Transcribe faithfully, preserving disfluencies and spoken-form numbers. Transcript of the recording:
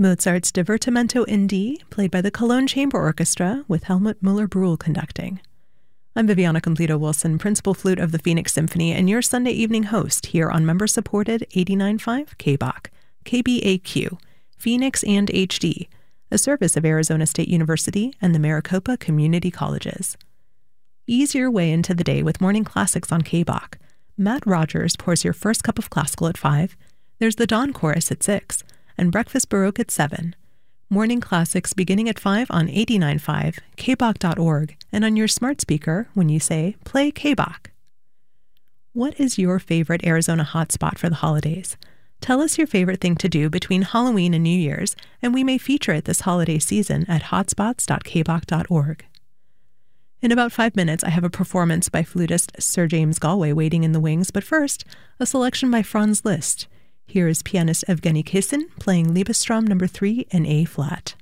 Mozart's Divertimento in D, played by the Cologne Chamber Orchestra with Helmut Müller-Brühl conducting. I'm Viviana Completo-Wilson, principal flute of the Phoenix Symphony, and your Sunday evening host here on member-supported eighty-nine point five K B A Q, K B A Q, Phoenix and H D, a service of Arizona State University and the Maricopa Community Colleges. Ease your way into the day with morning classics on K B A Q. Matt Rogers pours your first cup of classical at five. There's the Dawn Chorus at six, and Breakfast Baroque at seven. Morning classics beginning at five on eighty-nine point five, K B A Q dot org, and on your smart speaker when you say, play K B A Q. What is your favorite Arizona hotspot for the holidays? Tell us your favorite thing to do between Halloween and New Year's, and we may feature it this holiday season at hotspots dot K B A Q dot org. In about five minutes, I have a performance by flutist Sir James Galway waiting in the wings, but first, a selection by Franz Liszt. Here is pianist Evgeny Kissin playing Liebestraum number three in A flat.